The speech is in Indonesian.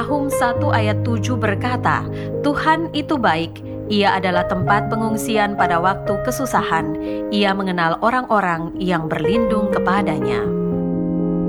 Nahum 1 ayat 7 berkata, Tuhan itu baik, Ia adalah tempat pengungsian pada waktu kesusahan. Ia mengenal orang-orang yang berlindung kepadanya.